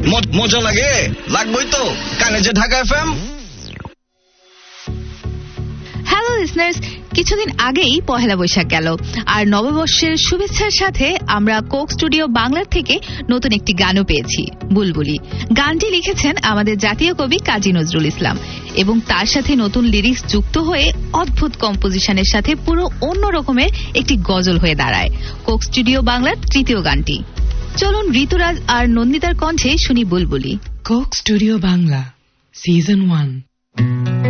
মজা লাগে, লাগবেই তো কানে যে ঢাকা এফএম। হ্যালো লিসনার্স, কিছুদিন আগেই পহেলা বৈশাখ গেল, আর নববর্ষের শুভেচ্ছার সাথে আমরা কোক স্টুডিও বাংলার থেকে নতুন একটি গানও পেয়েছি, বুলবুলি। গানটি লিখেছেন আমাদের জাতীয় কবি কাজী নজরুল ইসলাম, এবং তার সাথে নতুন লিরিক্স যুক্ত হয়ে অদ্ভুত কম্পোজিশনের সাথে পুরো অন্য রকমের একটি গজল হয়ে দাঁড়ায় কোক স্টুডিও বাংলার তৃতীয় গানটি। চলুন ঋতুরাজ আর নন্দিতার কণ্ঠে শুনি বুলবুলি। Coke studio Bangla season 1।